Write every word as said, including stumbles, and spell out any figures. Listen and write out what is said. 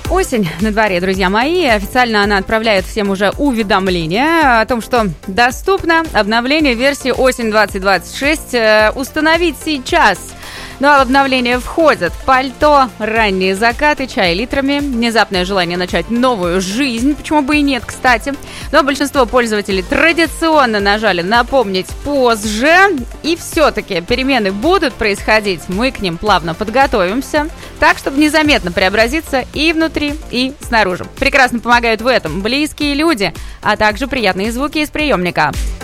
Осень на дворе, друзья мои. Официально она отправляет всем уже уведомления о том, что доступно обновление версии осень двадцать двадцать шесть установить сейчас. Ну а в обновление входят пальто, ранние закаты, чай литрами, внезапное желание начать новую жизнь, почему бы и нет, кстати. Но большинство пользователей традиционно нажали «напомнить позже», и все-таки перемены будут происходить, мы к ним плавно подготовимся, так, чтобы незаметно преобразиться и внутри, и снаружи. Прекрасно помогают в этом близкие люди, а также приятные звуки из приемника.